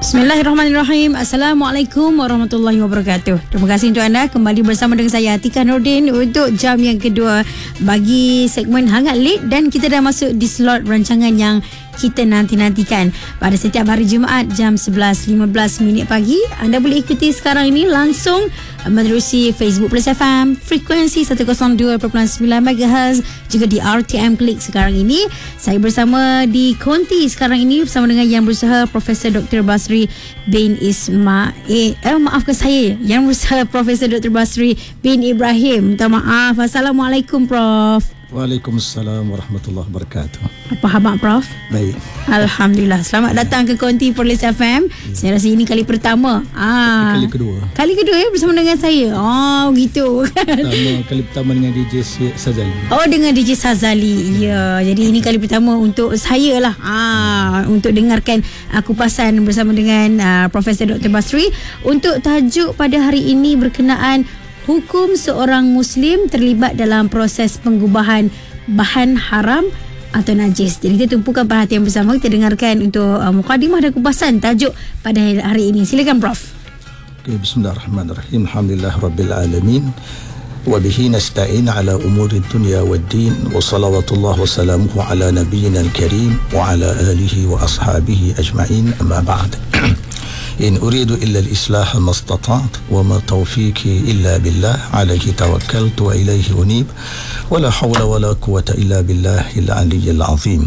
Bismillahirrahmanirrahim. Assalamualaikum warahmatullahi wabarakatuh. Terima kasih untuk anda kembali bersama dengan saya Atika Nordin untuk jam yang kedua bagi segmen Hangat Lead, dan kita dah masuk di slot rancangan yang kita nanti-nantikan pada setiap hari Jumaat jam 11.15 pagi. Anda boleh ikuti sekarang ini langsung menerusi Facebook Plus FM frekuensi 102.9 MHz, juga di RTM Klik sekarang ini. Saya bersama di Konti sekarang ini bersama dengan Yang Berusaha Profesor Dr. Basri bin Ismail. Maafkan saya, Yang Berusaha Profesor Dr. Basri bin Ibrahim. Minta maaf. Assalamualaikum Prof. Waalaikumsalam warahmatullahi wabarakatuh. Apa khabar Prof? Baik. Alhamdulillah. Selamat datang ke Konti Perlis FM. Saya rasa ini kali pertama. Kali kedua. Kali kedua ya bersama dengan saya. Oh gitu. Kali pertama dengan DJ Sazali. Oh, dengan DJ Sazali. Ya, jadi ini kali pertama untuk saya lah. Untuk dengarkan kupasan bersama dengan Profesor Dr. Basri untuk tajuk pada hari ini berkenaan hukum seorang Muslim terlibat dalam proses pengubahan bahan haram atau najis. Jadi kita tumpukan perhatian bersama. Kita dengarkan untuk mukadimah dan kupasan tajuk pada hari ini. Silakan Prof. Okay, bismillahirrahmanirrahim. Alhamdulillah Rabbil Alamin. Wa bihi nasta'in ala umuri dunya wad din. Wa salawatullah wa salamuhu ala nabiyyina al-karim wa ala alihi wa ashabihi ajma'in. Amma ba'd. إن أريد إلا الإصلاح ما استطعت وما توفيقي إلا بالله عليه توكلت وإليه أنيب ولا حول ولا قوة إلا بالله العلي العظيم.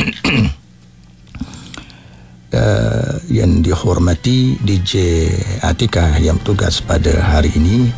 Yang dihormati DJ Atika yang bertugas pada hari ini,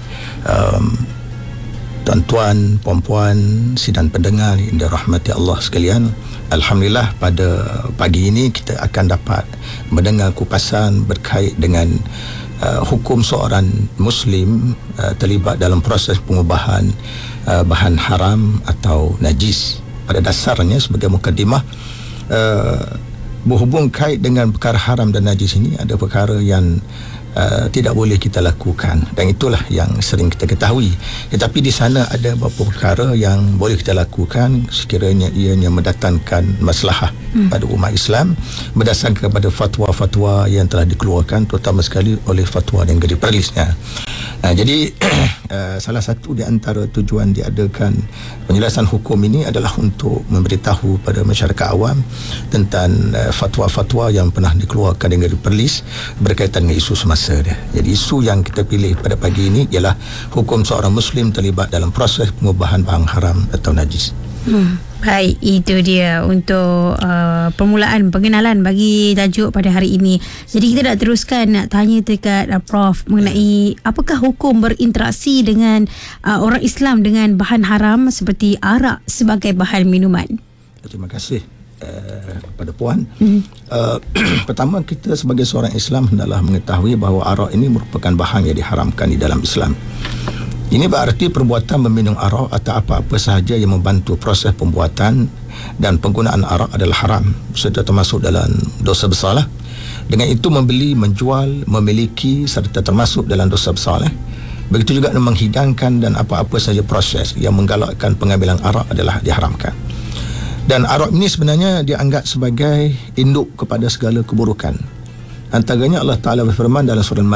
tuan-tuan, puan-puan, sidang pendengar yang dirahmati Allah sekalian. Alhamdulillah pada pagi ini kita akan dapat mendengar kupasan berkait dengan hukum seorang Muslim terlibat dalam proses pengubahan bahan haram atau najis. Pada dasarnya sebagai mukadimah, berhubung kait dengan perkara haram dan najis ini ada perkara yang tidak boleh kita lakukan, dan itulah yang sering kita ketahui. Tetapi di sana ada beberapa perkara yang boleh kita lakukan sekiranya ianya mendatangkan maslahah pada umat Islam berdasarkan kepada fatwa-fatwa yang telah dikeluarkan, terutama sekali oleh fatwa negeri Perlisnya. Jadi salah satu di antara tujuan diadakan penjelasan hukum ini adalah untuk memberitahu pada masyarakat awam tentang fatwa-fatwa yang pernah dikeluarkan negeri Perlis berkaitan dengan isu semasa dia. Jadi isu yang kita pilih pada pagi ini ialah hukum seorang Muslim terlibat dalam proses pengubahan bahan haram atau najis. Baik, itu dia untuk permulaan pengenalan bagi tajuk pada hari ini. Jadi kita nak teruskan, nak tanya dekat Prof mengenai apakah hukum berinteraksi dengan orang Islam dengan bahan haram seperti arak sebagai bahan minuman. Terima kasih kepada puan. Pertama, kita sebagai seorang Islam hendaklah mengetahui bahawa arak ini merupakan bahan yang diharamkan di dalam Islam. Ini berarti perbuatan meminum arak atau apa-apa sahaja yang membantu proses pembuatan dan penggunaan arak adalah haram, serta termasuk dalam dosa besar lah. Dengan itu membeli, menjual, memiliki serta termasuk dalam dosa besar lah. Begitu juga menghidangkan dan apa-apa sahaja proses yang menggalakkan pengambilan arak adalah diharamkan. Dan arak ini sebenarnya dianggap sebagai induk kepada segala keburukan. Antaranya Allah Ta'ala berfirman dalam surah